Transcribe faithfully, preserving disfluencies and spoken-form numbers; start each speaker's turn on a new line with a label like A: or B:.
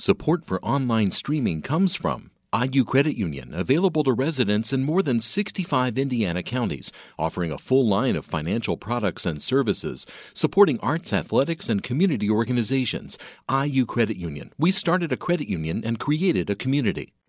A: Support for online streaming comes from I U Credit Union, available to residents in more than sixty-five Indiana counties, offering a full line of financial products and services, supporting arts, athletics, and community organizations. I U Credit Union. We started a credit union and created a community.